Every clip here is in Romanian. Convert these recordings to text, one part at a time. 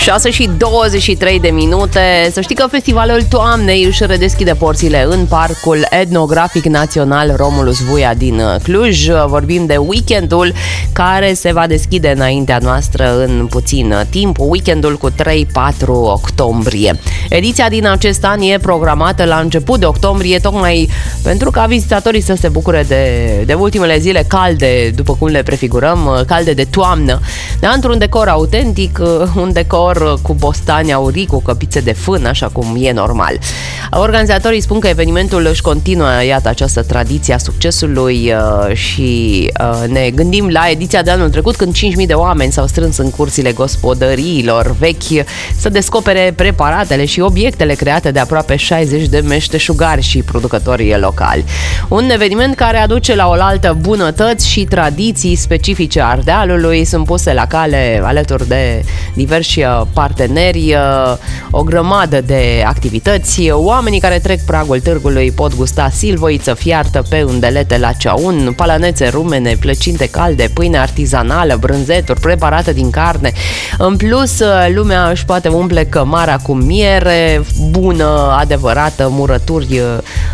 6:23. Să știi că Festivalul Toamnei își redeschide porțile în Parcul Etnografic Național Romulus Vuia din Cluj. Vorbim de weekendul care se va deschide înaintea noastră în puțin timp, weekendul cu 3-4 octombrie. Ediția din acest an e programată la început de octombrie, tocmai pentru ca vizitatorii să se bucure de ultimele zile calde, după cum le prefigurăm, calde de toamnă, dar într-un decor autentic, un decor cu bostani aurii, cu căpițe de fân, așa cum e normal. Organizatorii spun că evenimentul își continuă, iată, această tradiție a succesului și ne gândim la ediția de anul trecut, când 5.000 de oameni s-au strâns în curțile gospodăriilor vechi să descopere preparatele și obiectele create de aproape 60 de meșteșugari și producători locali. Un eveniment care aduce la oaltă bunătăți și tradiții specifice Ardealului. Sunt puse la cale, alături de diversi parteneri, o grămadă de activități. Oamenii care trec pragul târgului pot gusta silvoiță fiartă pe îndelete la ceaun, palanețe rumene, plăcinte calde, pâine artizanală, brânzeturi preparate din carne. În plus, lumea își poate umple cămara cu miere bună, adevărată, murături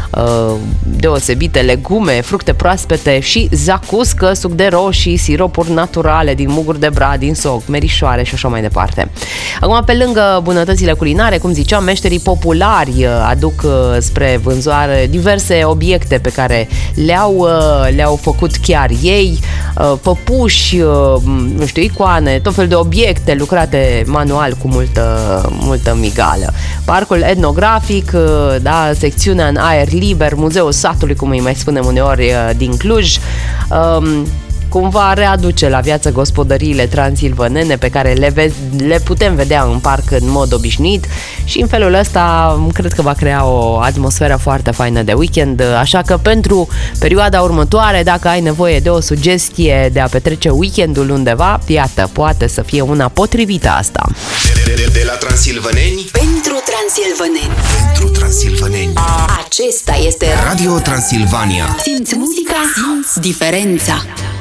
deosebite, legume, fructe proaspete și zacuscă, suc de roșii, siropuri naturale din muguri de brad, din soc, merișoare și așa mai departe. Acum, pe lângă bunătățile culinare, cum ziceam, meșterii populari aduc spre vânzare diverse obiecte pe care le-au făcut chiar ei, păpuși, nu știu, icoane, tot fel de obiecte lucrate manual cu multă migală. Parcul etnografic, da, secțiunea în aer liber, Muzeul Satului, cum îi mai spunem uneori, din Cluj, cumva readuce la viață gospodăriile transilvanene pe care le putem vedea în parc în mod obișnuit și în felul ăsta cred că va crea o atmosferă foarte faină de weekend, așa că pentru perioada următoare, dacă ai nevoie de o sugestie de a petrece weekendul undeva, iată, poate să fie una potrivită asta. De la transilvaneni pentru transilvaneni. Pentru transilvaneni. Acesta este Radio Transilvania. Simți muzica, simți diferența.